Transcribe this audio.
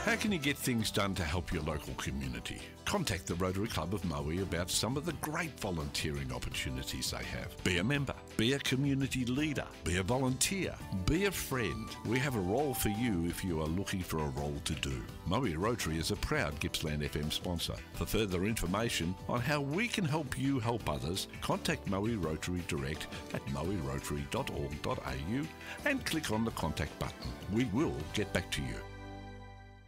How can you get things done to help your local community? Contact the Rotary Club of Maui about some of the great volunteering opportunities they have. Be a member, be a community leader, be a volunteer, be a friend. We have a role for you if you are looking for a role to do. Maui Rotary is a proud Gippsland FM sponsor. For further information on how we can help you help others, contact Maui Rotary direct at mauirotary.org.au and click on the contact button. We will get back to you.